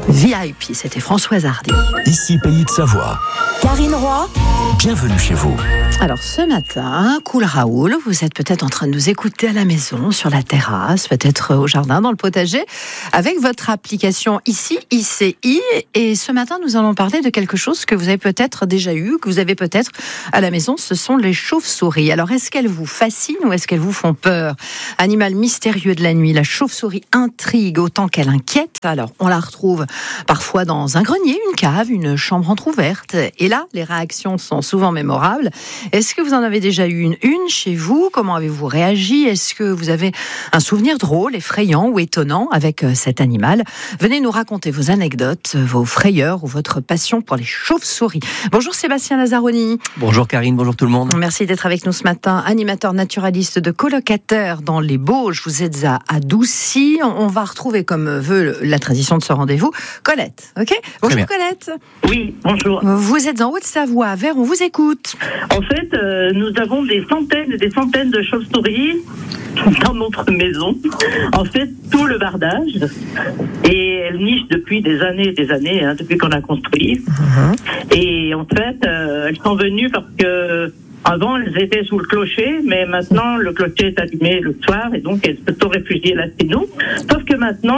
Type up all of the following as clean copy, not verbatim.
VIP, c'était Françoise Hardy. Ici Pays de Savoie. Karine Roy. Bienvenue chez vous. Alors ce matin, Cool Raoul, vous êtes peut-être en train de nous écouter à la maison, sur la terrasse, peut-être au jardin, dans le potager, avec votre application ici, ICI. Et ce matin, nous allons parler de quelque chose que vous avez peut-être déjà eu, que vous avez peut-être à la maison, ce sont les chauves-souris. Alors est-ce qu'elles vous fascinent ou est-ce qu'elles vous font peur? Animal mystérieux de la nuit, la chauve-souris intrigue autant qu'elle inquiète. Alors on la retrouve parfois dans un grenier, une cave, une chambre entrouverte. Et là, les réactions sont souvent mémorables. Est-ce que vous en avez déjà eu une chez vous? Comment avez-vous réagi? Est-ce que vous avez un souvenir drôle, effrayant ou étonnant avec cet animal? Venez nous raconter vos anecdotes, vos frayeurs ou votre passion pour les chauves-souris. Bonjour Sébastien Lazzaroni. Bonjour Karine, bonjour tout le monde. Merci d'être avec nous ce matin. Animateur naturaliste de colocataires dans les Bauges. Vous êtes à Doucy. On va retrouver, comme veut la tradition de ce rendez-vous, Colette. Ok? Bonjour Colette. Oui, bonjour. Vous êtes en Haute-Savoie, à Vers, on vous écoute. En fait, nous avons des centaines et des centaines de chauves-souris dans notre maison. En fait, tout le bardage. Et elles nichent depuis des années, depuis qu'on a construit. Et en fait, elles sont venues parce que avant, elles étaient sous le clocher, mais maintenant, le clocher est allumé le soir et donc elles se sont réfugiées là chez nous. Sauf que maintenant,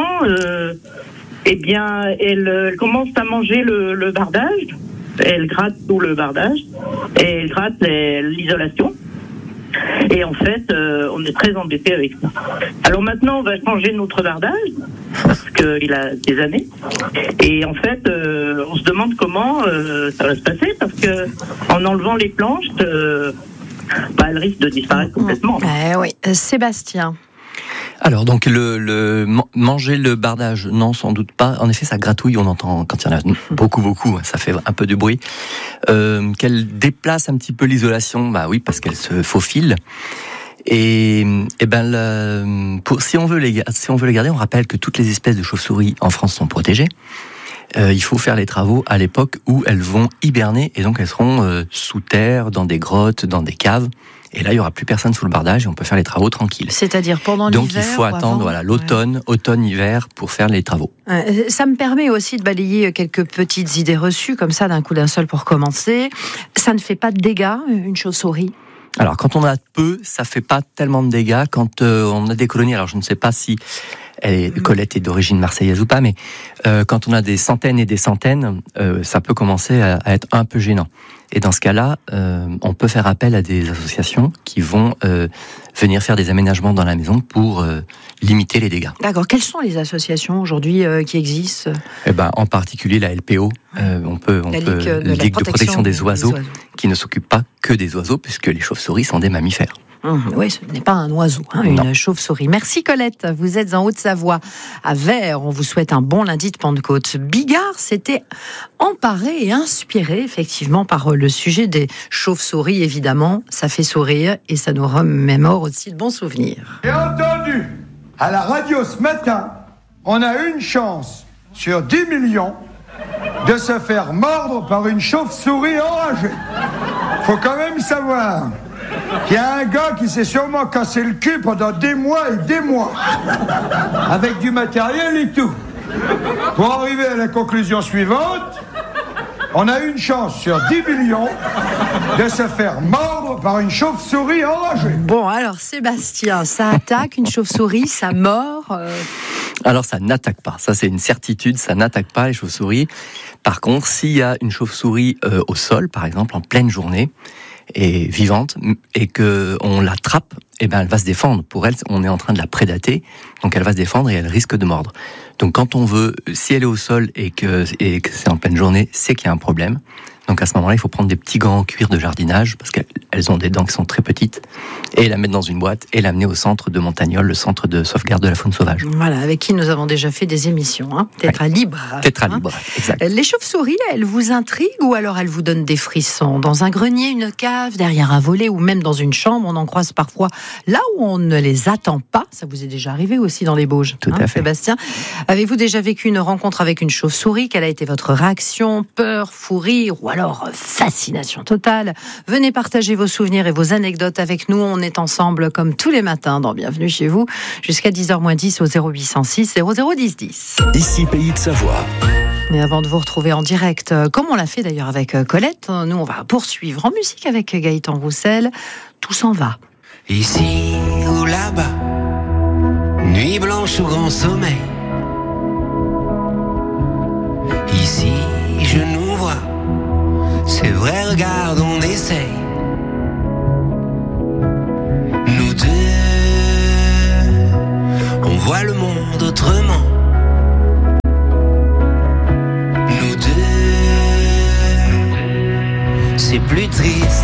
elles commencent à manger le bardage. Elle gratte tout le bardage et elle gratte l'isolation. Et en fait, on est très embêtés avec ça. Alors maintenant, on va changer notre bardage parce qu'il a des années. Et en fait, on se demande comment ça va se passer parce que en enlevant les planches, elle risque de disparaître complètement. Oui, Sébastien. Alors donc manger le bardage, non sans doute pas. En effet, ça gratouille, on entend quand il y en a beaucoup, ça fait un peu de bruit. Qu'elle déplace un petit peu l'isolation, bah oui, parce qu'elle se faufile. Et si on veut les garder, on rappelle que toutes les espèces de chauves-souris en France sont protégées. Il faut faire les travaux à l'époque où elles vont hiberner et donc elles seront sous terre, dans des grottes, dans des caves. Et là, il n'y aura plus personne sous le bardage et on peut faire les travaux tranquilles. C'est-à-dire pendant l'hiver? Donc il faut attendre l'automne, automne-hiver pour faire les travaux. Ça me permet aussi de balayer quelques petites idées reçues, comme ça, d'un coup d'un seul pour commencer. Ça ne fait pas de dégâts, une chauve-souris? Alors quand on a peu, ça fait pas tellement de dégâts. Quand on a des colonies, alors je ne sais pas si Colette est d'origine marseillaise ou pas, mais quand on a des centaines et des centaines, ça peut commencer à être un peu gênant. Et dans ce cas-là, on peut faire appel à des associations qui vont venir faire des aménagements dans la maison pour limiter les dégâts. D'accord. Quelles sont les associations aujourd'hui qui existent? En particulier la LPO, Ligue de protection des oiseaux, qui ne s'occupe pas que des oiseaux, puisque les chauves-souris sont des mammifères. Oui, ce n'est pas un oiseau, une chauve-souris. Merci Colette, vous êtes en Haute-Savoie, à Vers. On vous souhaite un bon lundi de Pentecôte. Bigard s'était emparé et inspiré effectivement par le sujet des chauves-souris, évidemment. Ça fait sourire et ça nous remémore aussi de bons souvenirs. J'ai entendu à la radio ce matin, on a une chance sur 10 millions de se faire mordre par une chauve-souris enragée. Faut quand même savoir qu'il y a un gars qui s'est sûrement cassé le cul pendant des mois et des mois, avec du matériel et tout. Pour arriver à la conclusion suivante, on a une chance sur 10 millions de se faire mordre par une chauve-souris enragée. Bon, alors Sébastien, ça attaque une chauve-souris, ça mord Alors ça n'attaque pas, ça c'est une certitude, ça n'attaque pas les chauves-souris. Par contre, s'il y a une chauve-souris au sol, par exemple, en pleine journée, et vivante, et que on l'attrape, elle va se défendre. Pour elle, on est en train de la prédater, donc elle va se défendre et elle risque de mordre. Donc quand on veut, si elle est au sol et que c'est en pleine journée, c'est qu'il y a un problème. Donc à ce moment-là, il faut prendre des petits gants en cuir de jardinage, parce qu'elles ont des dents qui sont très petites, et la mettre dans une boîte et l'amener au centre de Montagnole, le centre de sauvegarde de la faune sauvage. Voilà, avec qui nous avons déjà fait des émissions. Tétra Libre. Tétra Libre, exact. Les chauves-souris, elles vous intriguent ou alors elles vous donnent des frissons? Dans un grenier, une cave, derrière un volet ou même dans une chambre, on en croise parfois là où on ne les attend pas. Ça vous est déjà arrivé aussi dans les Bauges, tout à fait. Sébastien. Avez-vous déjà vécu une rencontre avec une chauve-souris? Quelle a été votre réaction? Peur, fou rire ou alors fascination totale? Venez partager vos souvenirs et vos anecdotes avec nous. On est ensemble comme tous les matins dans Bienvenue chez vous jusqu'à 10h moins 10 au 0806 00 10 10. Ici Pays de Savoie. Mais avant de vous retrouver en direct, comme on l'a fait d'ailleurs avec Colette, nous on va poursuivre en musique avec Gaëtan Roussel. Tout s'en va. Ici ou là-bas, nuit blanche ou grand sommeil. Ici je nous vois, c'est vrai, regarde, on essaye. Nous deux, on voit le monde autrement. Nous deux, c'est plus triste